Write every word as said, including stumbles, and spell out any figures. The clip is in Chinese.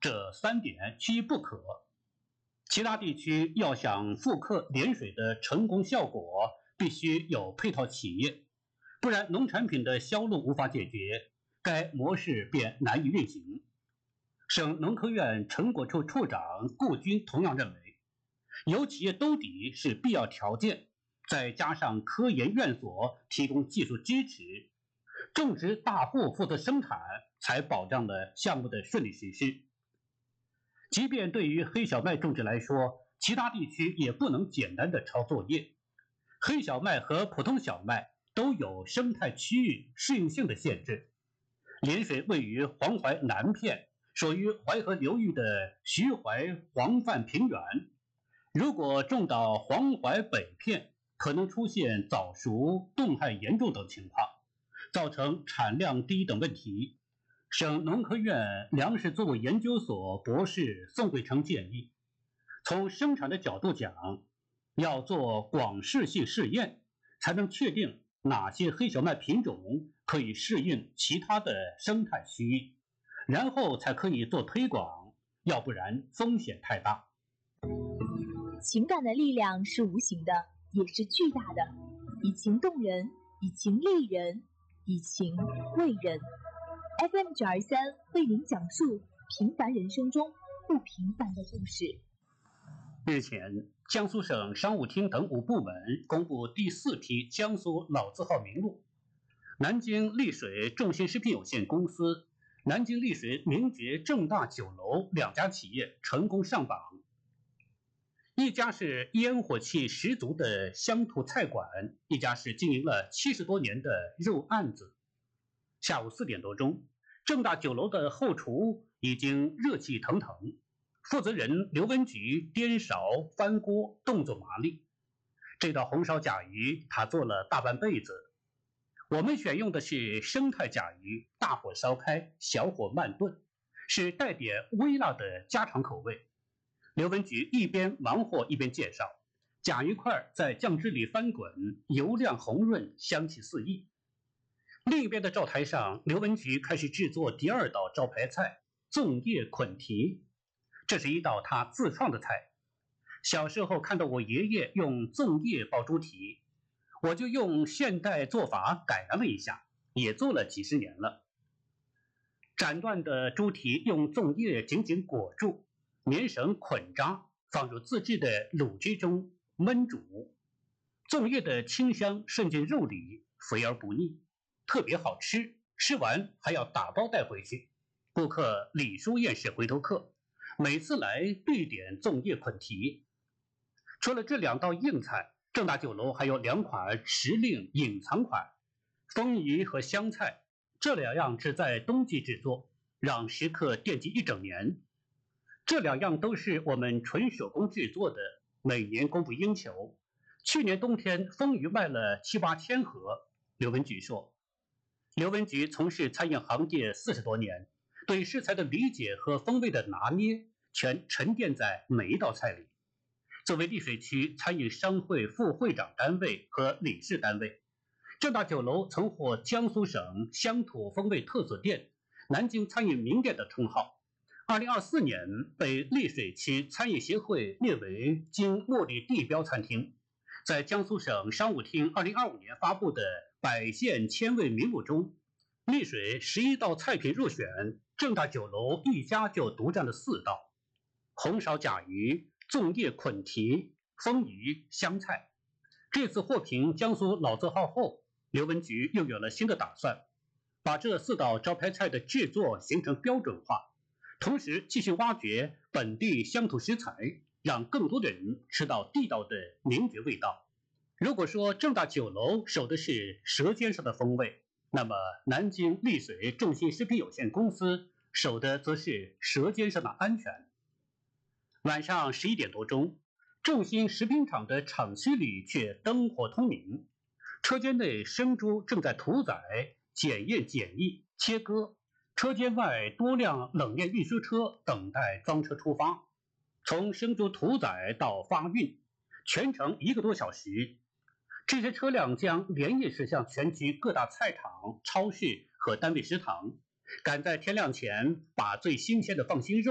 这三点缺一不可。其他地区要想复刻涟水的成功效果，必须有配套企业，不然农产品的销路无法解决，该模式便难以运行。省农科院成果处处长顾军同样认为，有企业兜底是必要条件，再加上科研院所提供技术支持，种植大户负责生产，才保障了项目的顺利实施。即便对于黑小麦种植来说，其他地区也不能简单的抄作业。黑小麦和普通小麦都有生态区域适应性的限制。涟水位于黄淮南片，属于淮河流域的徐淮黄泛平原，如果种到黄淮北片，可能出现早熟、冻害严重等情况，造成产量低等问题。省农科院粮食作物研究所博士宋贵成建议，从生产的角度讲，要做广适性试验，才能确定哪些黑小麦品种可以适应其他的生态区域，然后才可以做推广，要不然风险太大。 情感的力量是无形的，也是巨大的，以情动人，以情励人，以情慰人。F M 九二三为您讲述平凡人生中不平凡的故事。 日前，江苏省商务厅等五部门公布第四批江苏老字号名录，南京丽水众鑫食品有限公司、南京丽水名爵正大酒楼两家企业成功上榜。一家是烟火气十足的乡土菜馆，一家是经营了七十多年的肉案子。下午四点多钟，正大酒楼的后厨已经热气腾腾，负责人刘文菊颠勺翻锅，动作麻利。这道红烧甲鱼他做了大半辈子。我们选用的是生态甲鱼，大火烧开，小火慢炖，是带点微辣的家常口味。刘文菊一边忙活一边介绍，甲鱼块在酱汁里翻滚，油亮红润，香气四溢。另一边的灶台上，刘文菊开始制作第二道招牌菜粽叶捆蹄，这是一道他自创的菜。小时候看到我爷爷用粽叶包猪蹄，我就用现代做法改良了一下，也做了几十年了。斩断的猪蹄用粽叶紧紧裹住，棉绳捆扎，放入自制的卤汁中焖煮。粽叶的清香渗进肉里，肥而不腻，特别好吃，吃完还要打包带回去。顾客李书燕是回头客，每次来必点粽叶捆蹄。除了这两道硬菜，正大酒楼还有两款时令隐藏款，风鱼和香菜，这两样只在冬季制作，让食客惦记一整年。这两样都是我们纯手工制作的，每年供不应求。去年冬天风鱼卖了七八千盒。刘文菊说，刘文菊从事餐饮行业四十多年，对食材的理解和风味的拿捏全沉淀在每一道菜里。作为丽水区餐饮商会副会长单位和理事单位，正大酒楼曾获江苏省乡土风味特色店、南京餐饮名店的称号。二零二四年被丽水区餐饮协会列为经茉莉地标餐厅。在江苏省商务厅二零二五年发布的百县千味名录中，丽水十一道菜品入选，正大酒楼一家就独占了四道：红烧甲鱼、粽叶捆蹄、风鱼、香菜。这次获评江苏老字号后，刘文菊又有了新的打算，把这四道招牌菜的制作形成标准化，同时继续挖掘本地乡土食材，让更多的人吃到地道的名爵味道。如果说正大酒楼守的是舌尖上的风味，那么南京丽水众鑫食品有限公司守的则是舌尖上的安全。晚上十一点多钟，众鑫食品厂的厂区里却灯火通明，车间内生猪正在屠宰、检验检疫、切割，车间外多辆冷链运输车等待装车出发。从生猪屠宰到发运，全程一个多小时。这些车辆将连夜驶向全区各大菜场、超市和单位食堂，赶在天亮前把最新鲜的放心肉